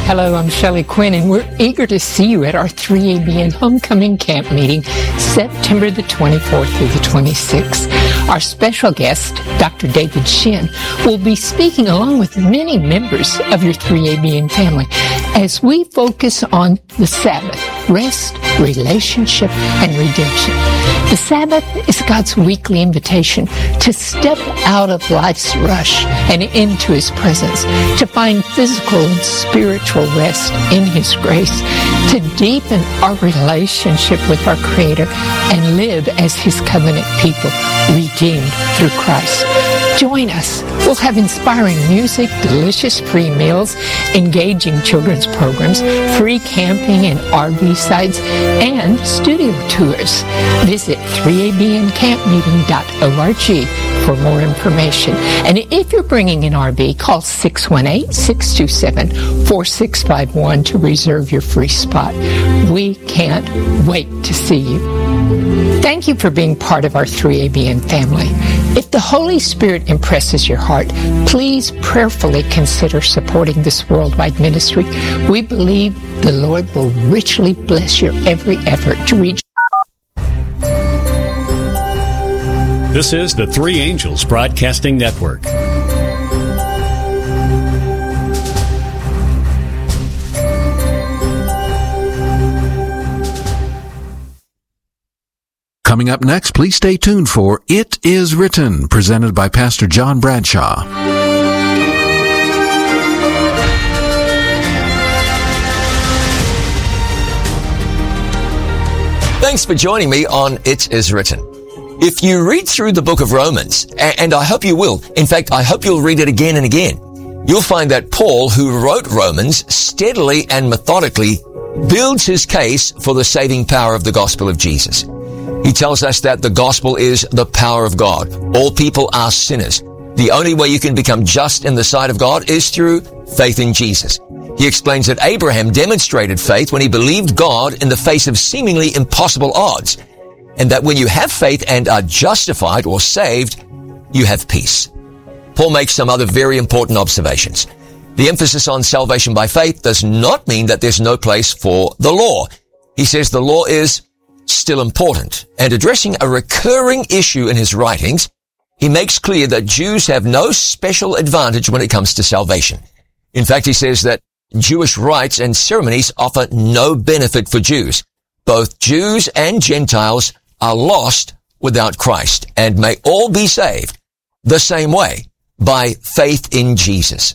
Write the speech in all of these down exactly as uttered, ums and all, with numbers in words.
Hello, I'm Shelley Quinn, and we're eager to see you at our three A B N Homecoming Camp meeting, September the twenty-fourth through the twenty-sixth. Our special guest, Doctor David Shin, will be speaking along with many members of your three A B N family as we focus on the Sabbath, rest, relationship, and redemption. The Sabbath is God's weekly invitation to step out of life's rush and into His presence, to find physical and spiritual rest in His grace, to deepen our relationship with our Creator and live as His covenant people, redeemed through Christ. Join us. We'll have inspiring music, delicious free meals, engaging children's programs, free camping and R V sites, and studio tours. Visit three A B N camp meeting dot org for more information. And if you're bringing an R V, call six one eight, six two seven, four six five one to reserve your free spot. We can't wait to see you. Thank you for being part of our three A B N family. If the Holy Spirit impresses your heart, please prayerfully consider supporting this worldwide ministry. We believe the Lord will richly bless your every effort to reach. This is the Three Angels Broadcasting Network. Coming up next, please stay tuned for It Is Written, presented by Pastor John Bradshaw. Thanks for joining me on It Is Written. If you read through the book of Romans, and I hope you will, in fact, I hope you'll read it again and again, you'll find that Paul, who wrote Romans, steadily and methodically builds his case for the saving power of the gospel of Jesus. He tells us that the gospel is the power of God. All people are sinners. The only way you can become just in the sight of God is through faith in Jesus. He explains that Abraham demonstrated faith when he believed God in the face of seemingly impossible odds, and that when you have faith and are justified or saved, you have peace. Paul makes some other very important observations. The emphasis on salvation by faith does not mean that there's no place for the law. He says the law is still important, and addressing a recurring issue in his writings, he makes clear that Jews have no special advantage when it comes to salvation. In fact, he says that Jewish rites and ceremonies offer no benefit for Jews. Both Jews and Gentiles are lost without Christ and may all be saved the same way, by faith in Jesus.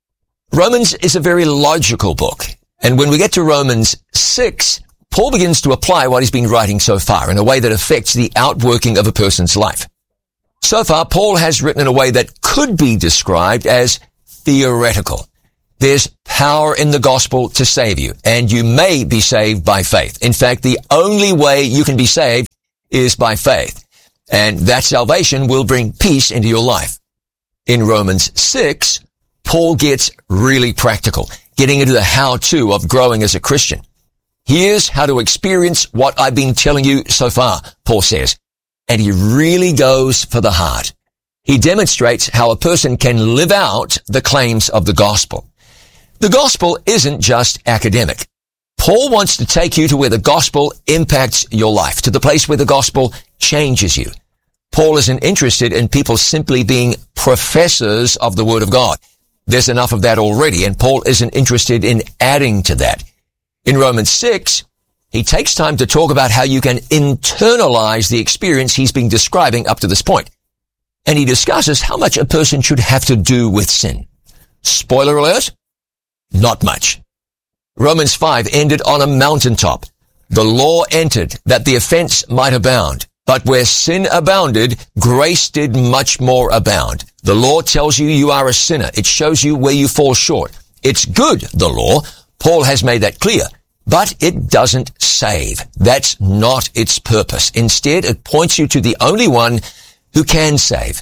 Romans is a very logical book, and when we get to Romans six, Paul begins to apply what he's been writing so far in a way that affects the outworking of a person's life. So far, Paul has written in a way that could be described as theoretical. There's power in the gospel to save you, and you may be saved by faith. In fact, the only way you can be saved is by faith, and that salvation will bring peace into your life. In Romans six, Paul gets really practical, getting into the how-to of growing as a Christian. Here's how to experience what I've been telling you so far, Paul says. And he really goes for the heart. He demonstrates how a person can live out the claims of the gospel. The gospel isn't just academic. Paul wants to take you to where the gospel impacts your life, to the place where the gospel changes you. Paul isn't interested in people simply being professors of the Word of God. There's enough of that already, and Paul isn't interested in adding to that. In Romans six, he takes time to talk about how you can internalize the experience he's been describing up to this point. And he discusses how much a person should have to do with sin. Spoiler alert, not much. Romans five ended on a mountaintop. The law entered that the offense might abound. But where sin abounded, grace did much more abound. The law tells you you are a sinner. It shows you where you fall short. It's good, the law. Paul has made that clear. But it doesn't save. That's not its purpose. Instead, it points you to the only one who can save.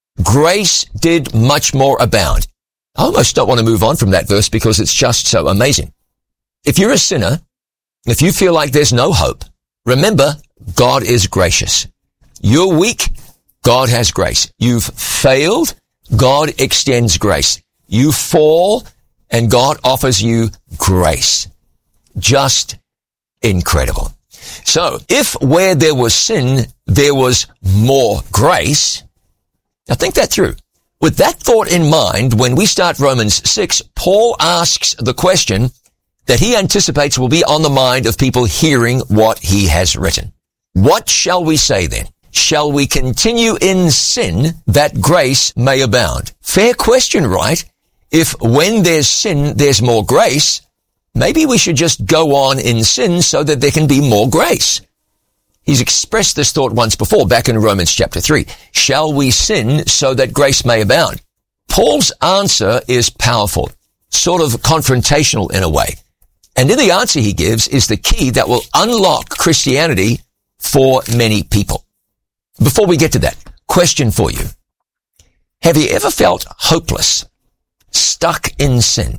Grace did much more abound. I almost don't want to move on from that verse because it's just so amazing. If you're a sinner, if you feel like there's no hope, remember, God is gracious. You're weak, God has grace. You've failed, God extends grace. You fall, and God offers you grace. Just incredible. So, if where there was sin, there was more grace, now think that through. With that thought in mind, when we start Romans six, Paul asks the question that he anticipates will be on the mind of people hearing what he has written. What shall we say then? Shall we continue in sin that grace may abound? Fair question, right? If when there's sin, there's more grace, maybe we should just go on in sin so that there can be more grace. He's expressed this thought once before, back in Romans chapter three. Shall we sin so that grace may abound? Paul's answer is powerful, sort of confrontational in a way. And in the answer he gives is the key that will unlock Christianity for many people. Before we get to that, question for you. Have you ever felt hopeless, stuck in sin?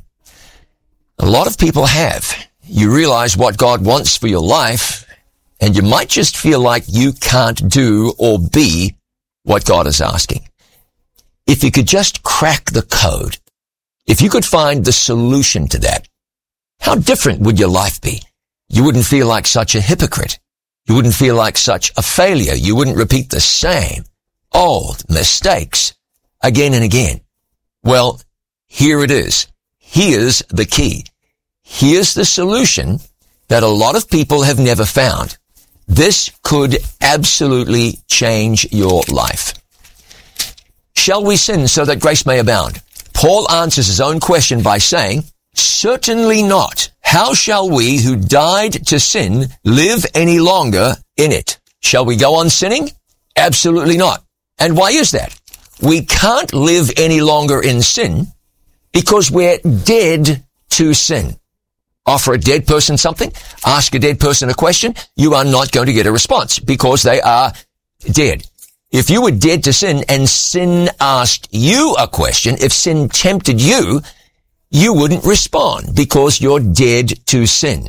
A lot of people have. You realize what God wants for your life, and you might just feel like you can't do or be what God is asking. If you could just crack the code, if you could find the solution to that, how different would your life be? You wouldn't feel like such a hypocrite. You wouldn't feel like such a failure. You wouldn't repeat the same old mistakes again and again. Well, here it is. Here's the key. Here's the solution that a lot of people have never found. This could absolutely change your life. Shall we sin so that grace may abound? Paul answers his own question by saying, certainly not. How shall we who died to sin live any longer in it? Shall we go on sinning? Absolutely not. And why is that? We can't live any longer in sin because we're dead to sin. Offer a dead person something, ask a dead person a question, you are not going to get a response because they are dead. If you were dead to sin and sin asked you a question, if sin tempted you, you wouldn't respond because you're dead to sin.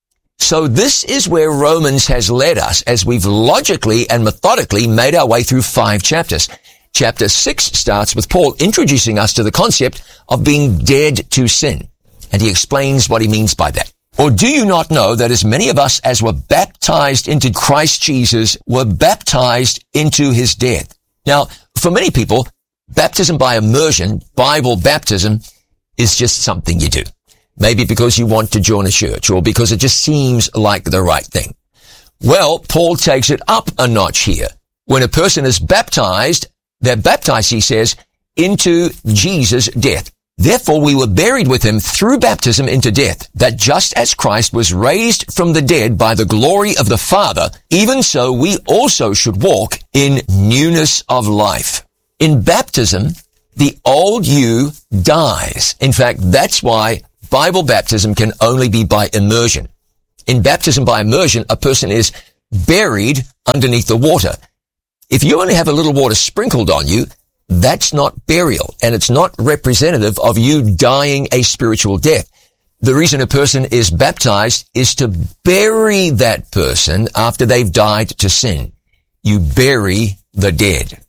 So this is where Romans has led us as we've logically and methodically made our way through five chapters. Chapter six starts with Paul introducing us to the concept of being dead to sin. And he explains what he means by that. Or do you not know that as many of us as were baptized into Christ Jesus were baptized into his death? Now, for many people, baptism by immersion, Bible baptism, is just something you do. Maybe because you want to join a church or because it just seems like the right thing. Well, Paul takes it up a notch here. When a person is baptized, they're baptized, he says, into Jesus' death. Therefore, we were buried with him through baptism into death, that just as Christ was raised from the dead by the glory of the Father, even so we also should walk in newness of life. In baptism, the old you dies. In fact, that's why Bible baptism can only be by immersion. In baptism by immersion, a person is buried underneath the water. If you only have a little water sprinkled on you, that's not burial, and it's not representative of you dying a spiritual death. The reason a person is baptized is to bury that person after they've died to sin. You bury the dead.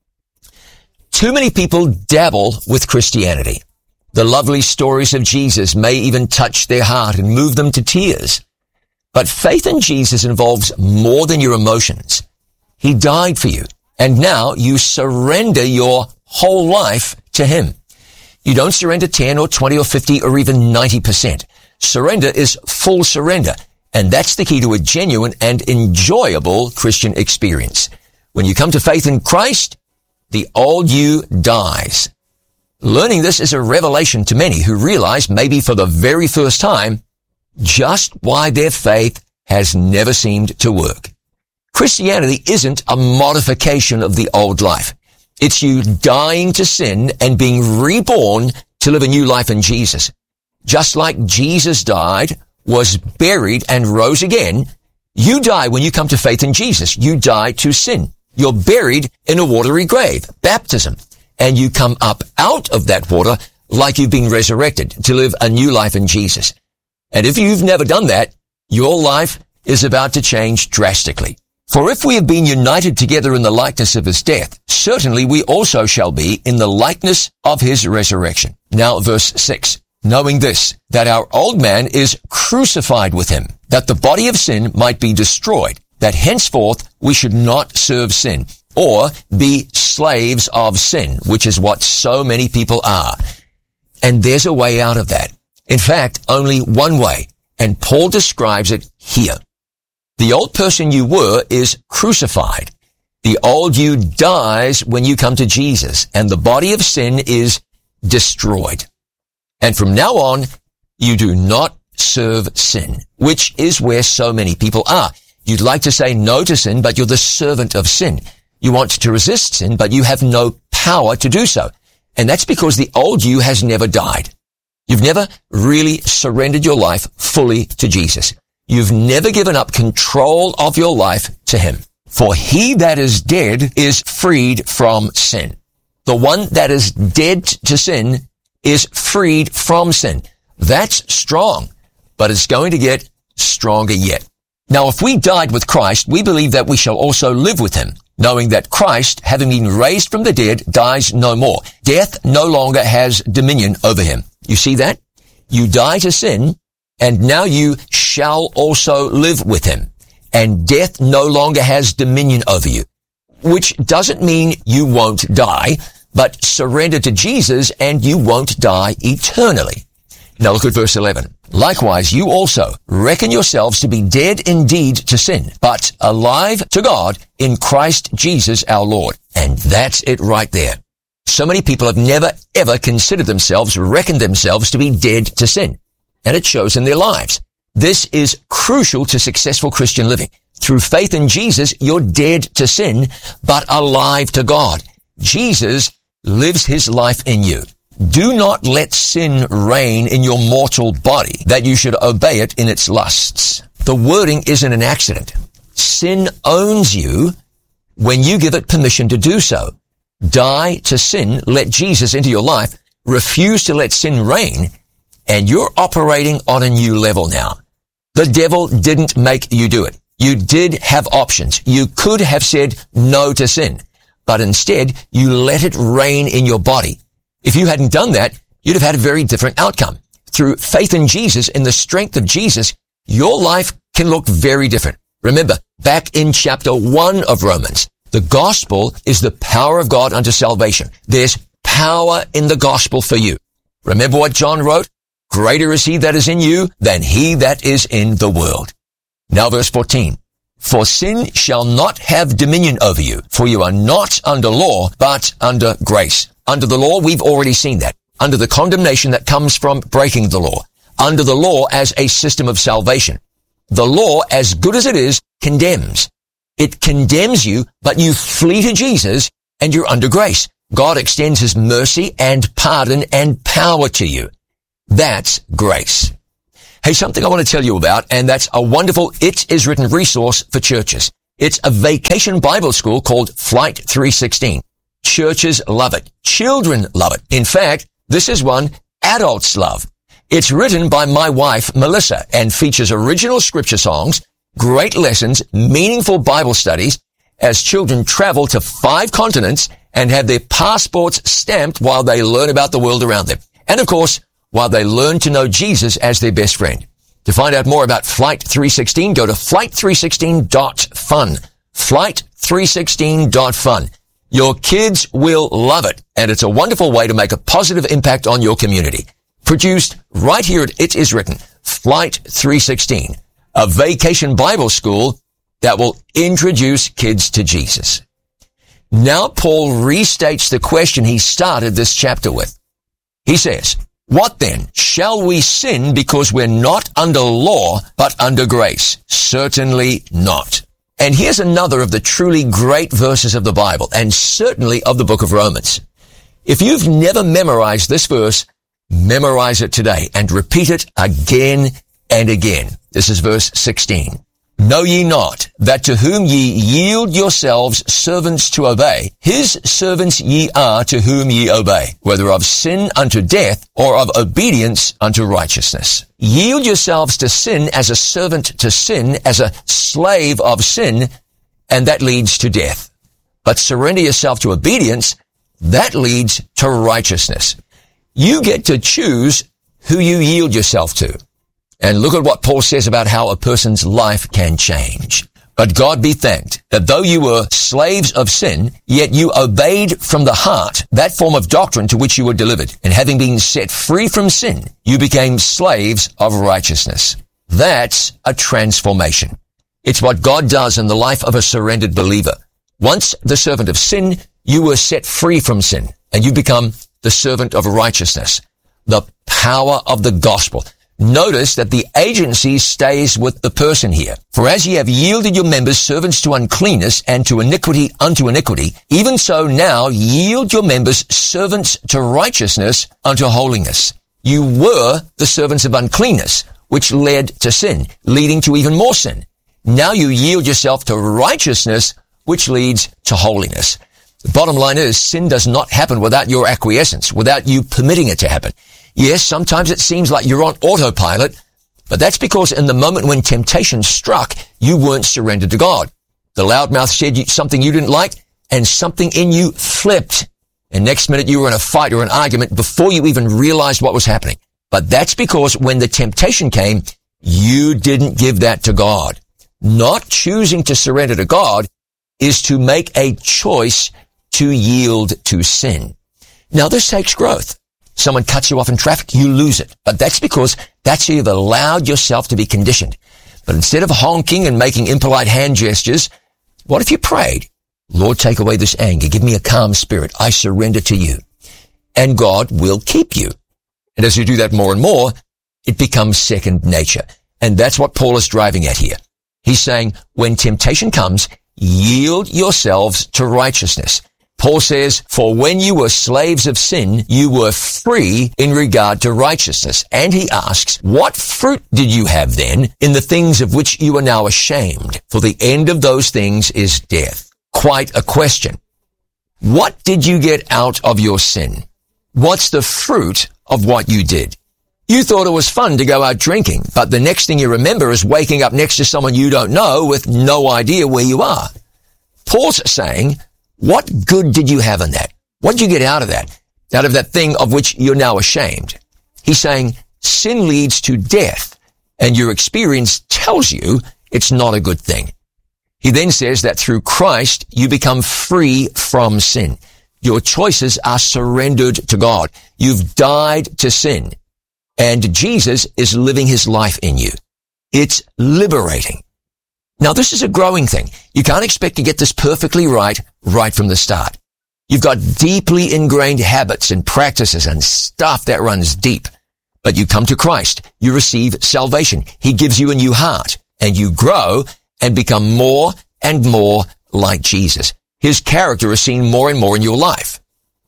Too many people dabble with Christianity. The lovely stories of Jesus may even touch their heart and move them to tears. But faith in Jesus involves more than your emotions. He died for you. And now you surrender your whole life to him. You don't surrender ten or twenty or fifty or even ninety percent. Surrender is full surrender. And that's the key to a genuine and enjoyable Christian experience. When you come to faith in Christ, the old you dies. Learning this is a revelation to many who realize, maybe for the very first time, just why their faith has never seemed to work. Christianity isn't a modification of the old life. It's you dying to sin and being reborn to live a new life in Jesus. Just like Jesus died, was buried, and rose again, you die when you come to faith in Jesus. You die to sin. You're buried in a watery grave, baptism, and you come up out of that water like you've been resurrected to live a new life in Jesus. And if you've never done that, your life is about to change drastically. For if we have been united together in the likeness of his death, certainly we also shall be in the likeness of his resurrection. Now, verse six. knowing this, that our old man is crucified with him, that the body of sin might be destroyed, that henceforth we should not serve sin, or be slaves of sin, which is what so many people are. And there's a way out of that. In fact, only one way, and Paul describes it here. The old person you were is crucified. The old you dies when you come to Jesus, and the body of sin is destroyed. And from now on, you do not serve sin, which is where so many people are. You'd like to say no to sin, but you're the servant of sin. You want to resist sin, but you have no power to do so. And that's because the old you has never died. You've never really surrendered your life fully to Jesus. You've never given up control of your life to him. For he that is dead is freed from sin. The one that is dead to sin is freed from sin. That's strong, but it's going to get stronger yet. Now, if we died with Christ, we believe that we shall also live with him, knowing that Christ, having been raised from the dead, dies no more. Death no longer has dominion over him. You see that? You die to sin, and now you shall also live with him. And death no longer has dominion over you, which doesn't mean you won't die, but surrender to Jesus and you won't die eternally. Now look at verse eleven. Likewise, you also reckon yourselves to be dead indeed to sin, but alive to God in Christ Jesus our Lord. And that's it right there. So many people have never ever considered themselves, reckoned themselves to be dead to sin. And it shows in their lives. This is crucial to successful Christian living. Through faith in Jesus, you're dead to sin, but alive to God. Jesus lives his life in you. Do not let sin reign in your mortal body, that you should obey it in its lusts. The wording isn't an accident. Sin owns you when you give it permission to do so. Die to sin, let Jesus into your life, refuse to let sin reign, and you're operating on a new level now. The devil didn't make you do it. You did have options. You could have said no to sin, but instead you let it reign in your body. If you hadn't done that, you'd have had a very different outcome. Through faith in Jesus, in the strength of Jesus, your life can look very different. Remember, back in chapter one of Romans, the gospel is the power of God unto salvation. There's power in the gospel for you. Remember what John wrote? Greater is he that is in you than he that is in the world. Now verse fourteen. For sin shall not have dominion over you, for you are not under law, but under grace. Under the law, we've already seen that. Under the condemnation that comes from breaking the law. Under the law as a system of salvation. The law, as good as it is, condemns. It condemns you, but you flee to Jesus and you're under grace. God extends his mercy and pardon and power to you. That's grace. Hey, something I want to tell you about, and that's a wonderful It Is Written resource for churches. It's a vacation Bible school called Flight three sixteen. Churches love it. Children love it. In fact, this is one adults love. It's written by my wife, Melissa, and features original scripture songs, great lessons, meaningful Bible studies, as children travel to five continents and have their passports stamped while they learn about the world around them. And of course, while they learn to know Jesus as their best friend. To find out more about Flight three sixteen, go to flight three sixteen dot fun. flight three sixteen dot fun. Your kids will love it, and it's a wonderful way to make a positive impact on your community. Produced right here at It Is Written, Flight three sixteen, a vacation Bible school that will introduce kids to Jesus. Now Paul restates the question he started this chapter with. He says, what then? Shall we sin because we're not under law, but under grace? Certainly not. And here's another of the truly great verses of the Bible, and certainly of the book of Romans. If you've never memorized this verse, memorize it today and repeat it again and again. This is verse sixteen. Know ye not that to whom ye yield yourselves servants to obey, his servants ye are to whom ye obey, whether of sin unto death or of obedience unto righteousness. Yield yourselves to sin as a servant to sin, as a slave of sin, and that leads to death. But surrender yourself to obedience, that leads to righteousness. You get to choose who you yield yourself to. And look at what Paul says about how a person's life can change. But God be thanked that though you were slaves of sin, yet you obeyed from the heart that form of doctrine to which you were delivered. And having been set free from sin, you became slaves of righteousness. That's a transformation. It's what God does in the life of a surrendered believer. Once the servant of sin, you were set free from sin, and you become the servant of righteousness. The power of the gospel. Notice that the agency stays with the person here. For as ye have yielded your members servants to uncleanness and to iniquity unto iniquity, even so now yield your members servants to righteousness unto holiness. You were the servants of uncleanness, which led to sin, leading to even more sin. Now you yield yourself to righteousness, which leads to holiness. The bottom line is, sin does not happen without your acquiescence, without you permitting it to happen. Yes, sometimes it seems like you're on autopilot, but that's because in the moment when temptation struck, you weren't surrendered to God. The loudmouth said you, something you didn't like, and something in you flipped. And next minute you were in a fight or an argument before you even realized what was happening. But that's because when the temptation came, you didn't give that to God. Not choosing to surrender to God is to make a choice to yield to sin. Now this takes growth. Someone cuts you off in traffic, you lose it. But that's because that's how you've allowed yourself to be conditioned. But instead of honking and making impolite hand gestures, what if you prayed? Lord, take away this anger. Give me a calm spirit. I surrender to you. And God will keep you. And as you do that more and more, it becomes second nature. And that's what Paul is driving at here. He's saying, when temptation comes, yield yourselves to righteousness. Paul says, for when you were slaves of sin, you were free in regard to righteousness. And he asks, what fruit did you have then in the things of which you are now ashamed? For the end of those things is death. Quite a question. What did you get out of your sin? What's the fruit of what you did? You thought it was fun to go out drinking, but the next thing you remember is waking up next to someone you don't know with no idea where you are. Paul's saying, what good did you have in that? What did you get out of that? Out of that thing of which you're now ashamed? He's saying sin leads to death, and your experience tells you it's not a good thing. He then says that through Christ, you become free from sin. Your choices are surrendered to God. You've died to sin, and Jesus is living his life in you. It's liberating. Now, this is a growing thing. You can't expect to get this perfectly right, right from the start. You've got deeply ingrained habits and practices and stuff that runs deep. But you come to Christ. You receive salvation. He gives you a new heart, and you grow and become more and more like Jesus. His character is seen more and more in your life.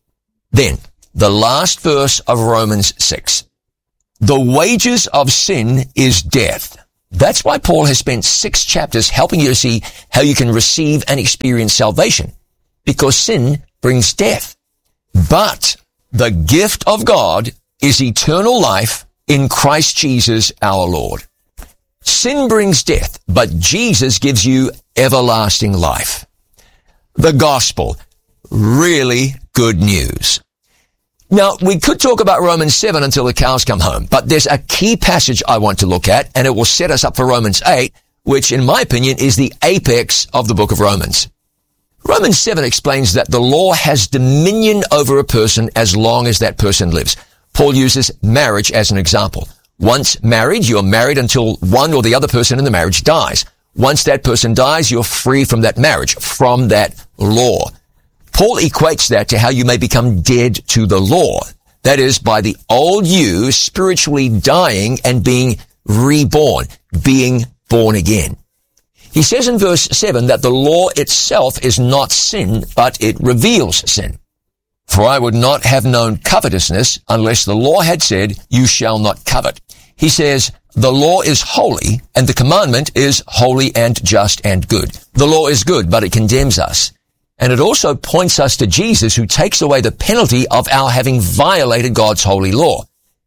Then, the last verse of Romans six. The wages of sin is death. That's why Paul has spent six chapters helping you to see how you can receive and experience salvation, because sin brings death. But the gift of God is eternal life in Christ Jesus our Lord. Sin brings death, but Jesus gives you everlasting life. The gospel, really good news. Now, we could talk about Romans seven until the cows come home, but there's a key passage I want to look at, and it will set us up for Romans eight, which, in my opinion, is the apex of the book of Romans. Romans seven explains that the law has dominion over a person as long as that person lives. Paul uses marriage as an example. Once married, you're married until one or the other person in the marriage dies. Once that person dies, you're free from that marriage, from that law. Paul equates that to how you may become dead to the law. That is, by the old you spiritually dying and being reborn, being born again. He says in verse seven that the law itself is not sin, but it reveals sin. For I would not have known covetousness unless the law had said, you shall not covet. He says, the law is holy, and the commandment is holy and just and good. The law is good, but it condemns us. And it also points us to Jesus, who takes away the penalty of our having violated God's holy law.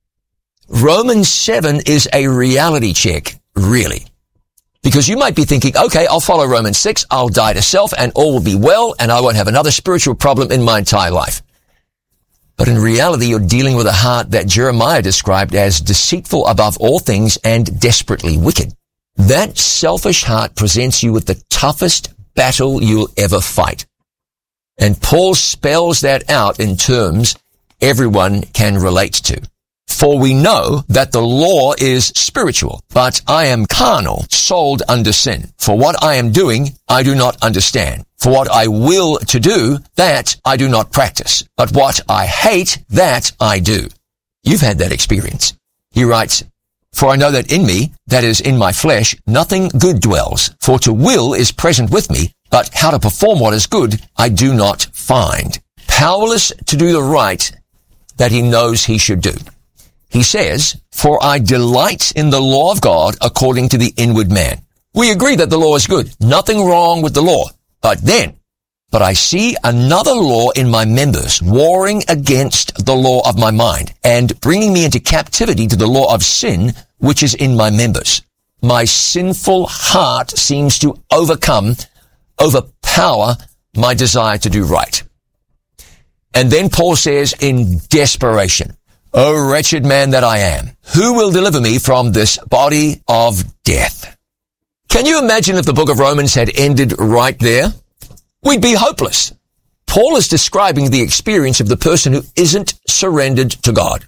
Romans seven is a reality check, really. Because you might be thinking, okay, I'll follow Romans six, I'll die to self, and all will be well, and I won't have another spiritual problem in my entire life. But in reality, you're dealing with a heart that Jeremiah described as deceitful above all things and desperately wicked. That selfish heart presents you with the toughest battle you'll ever fight. And Paul spells that out in terms everyone can relate to. For we know that the law is spiritual, but I am carnal, sold under sin. For what I am doing, I do not understand. For what I will to do, that I do not practice. But what I hate, that I do. You've had that experience. He writes, For I know that in me, that is in my flesh, nothing good dwells. For to will is present with me, but how to perform what is good, I do not find. Powerless to do the right that he knows he should do. He says, For I delight in the law of God according to the inward man. We agree that the law is good. Nothing wrong with the law. But then, but I see another law in my members, warring against the law of my mind, and bringing me into captivity to the law of sin, which is in my members. My sinful heart seems to overcome, overpower my desire to do right. And then Paul says in desperation, O wretched man that I am, who will deliver me from this body of death? Can you imagine if the book of Romans had ended right there? We'd be hopeless. Paul is describing the experience of the person who isn't surrendered to God.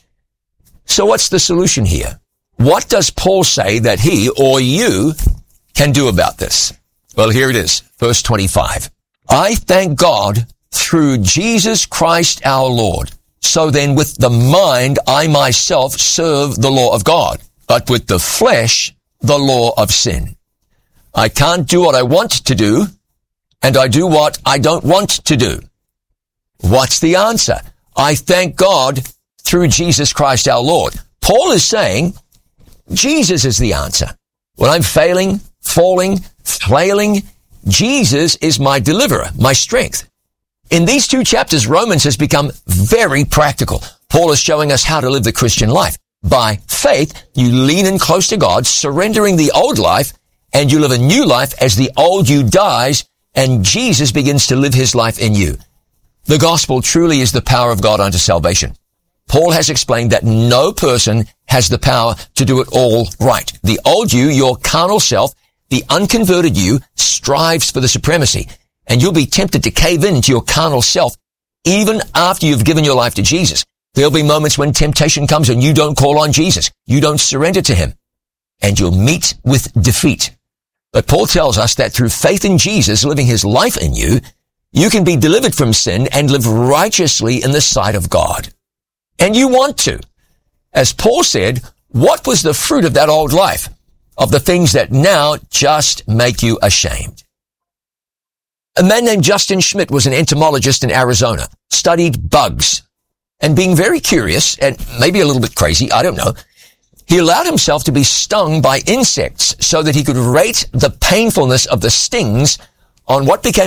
So what's the solution here? What does Paul say that he or you can do about this? Well, here it is, verse twenty-five. I thank God through Jesus Christ our Lord. So then with the mind I myself serve the law of God, but with the flesh the law of sin. I can't do what I want to do, and I do what I don't want to do. What's the answer? I thank God through Jesus Christ our Lord. Paul is saying Jesus is the answer. When I'm failing, falling, flailing, Jesus is my deliverer, my strength. In these two chapters, Romans has become very practical. Paul is showing us how to live the Christian life. By faith, you lean in close to God, surrendering the old life, and you live a new life as the old you dies, and Jesus begins to live his life in you. The gospel truly is the power of God unto salvation. Paul has explained that no person has the power to do it all right. The old you, your carnal self, the unconverted you, strives for the supremacy. And you'll be tempted to cave in to your carnal self even after you've given your life to Jesus. There'll be moments when temptation comes and you don't call on Jesus. You don't surrender to him. And you'll meet with defeat. But Paul tells us that through faith in Jesus living his life in you, you can be delivered from sin and live righteously in the sight of God. And you want to. As Paul said, what was the fruit of that old life? Of the things that now just make you ashamed. A man named Justin Schmidt was an entomologist in Arizona, studied bugs, and being very curious, and maybe a little bit crazy, I don't know, he allowed himself to be stung by insects so that he could rate the painfulness of the stings on what became